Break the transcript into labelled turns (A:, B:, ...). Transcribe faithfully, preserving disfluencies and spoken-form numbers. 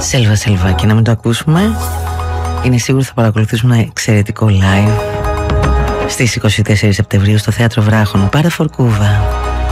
A: Σέλβα Σέλβα, και να μην το ακούσουμε, είναι σίγουρο θα παρακολουθήσουμε ένα εξαιρετικό live στις είκοσι τέσσερις Σεπτεμβρίου στο Θέατρο Βράχων. Πάρε φορκούβα.